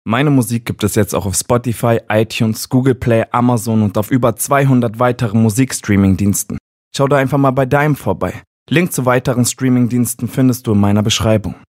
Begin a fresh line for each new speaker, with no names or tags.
Meine Musik gibt es jetzt auch auf Spotify, iTunes, Google Play, Amazon und auf über 200 weiteren Musikstreaming-Diensten. Schau da einfach mal bei deinem vorbei. Link zu weiteren Streaming-Diensten findest du in meiner Beschreibung.